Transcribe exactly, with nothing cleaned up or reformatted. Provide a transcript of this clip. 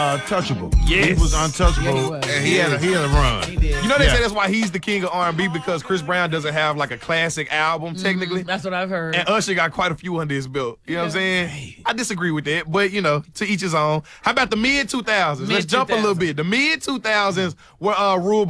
Untouchable. Yes. He was untouchable. Yeah, he was. And he had a he had a run. He did. You know they Yeah. say that's why he's the king of R and B because Chris Brown doesn't have like a classic album technically. That's what I've heard. And Usher got quite a few under his belt. You know what I'm saying? I disagree with that, but you know, to each his own. How about the mid two thousands? Let's jump a little bit. The mid two thousands were uh, ruled